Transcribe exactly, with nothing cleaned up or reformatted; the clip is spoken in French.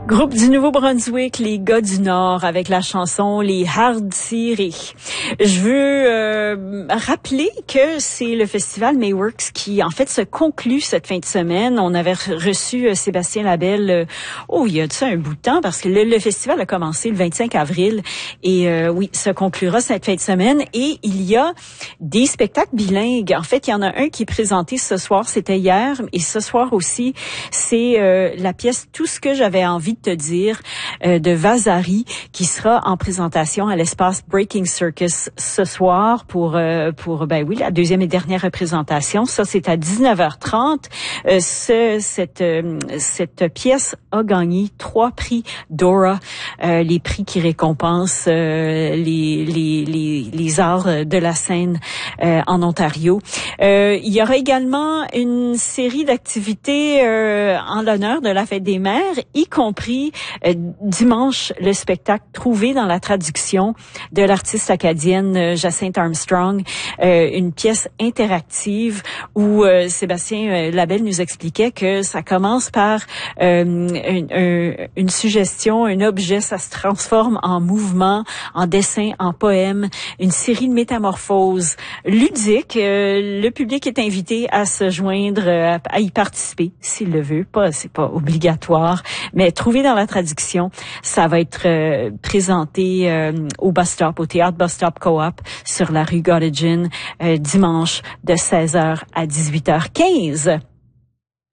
Groupe du Nouveau-Brunswick, les gars du Nord, avec la chanson Les Hardirés. Je veux euh, rappeler que c'est le festival Mayworks qui, en fait, se conclut cette fin de semaine. On avait reçu euh, Sébastien Labelle, euh, oh, il y a de ça un bout de temps, parce que le, le festival a commencé le vingt-cinq avril. Et euh, oui, se conclura cette fin de semaine. Et il y a des spectacles bilingues. En fait, il y en a un qui est présenté ce soir, c'était hier. Et ce soir aussi, c'est euh, la pièce Tout ce que j'avais envie de te dire euh, de Vasari qui sera en présentation à l'espace Breaking Circus ce soir pour euh, pour ben oui la deuxième et dernière représentation. Ça c'est à dix-neuf heures trente. Euh, ce cette euh, cette pièce a gagné trois prix Dora, euh, les prix qui récompensent euh, les les les les arts de la scène euh, en Ontario. Euh, il y aura également une série d'activités euh, en l'honneur de la fête des mères, y compris euh, dimanche le spectacle Trouvé dans la traduction de l'artiste acadienne euh, Jacinthe Armstrong, euh, une pièce interactive où euh, Sébastien euh, Labelle nous expliquait que ça commence par euh, une, un, une suggestion, un objet, ça se transforme en mouvement, en dessin, en poème, une série de métamorphoses ludiques. Euh, le public est invité à se joindre, euh, à y participer s'il le veut. Pas, c'est pas obligatoire, mais Trouvé dans la traduction, ça va être euh, présenté euh, au bus stop, au théâtre bus stop coop sur la rue Gottingen, euh, dimanche de seize heures à dix-huit heures quinze.